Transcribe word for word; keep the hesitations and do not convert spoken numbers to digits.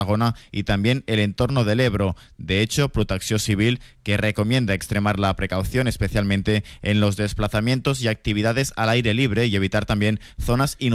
Tarragona y también el entorno del Ebro. De hecho, Protecció Civil que recomienda extremar la precaución, especialmente en los desplazamientos y actividades al aire libre, y evitar también zonas inundadas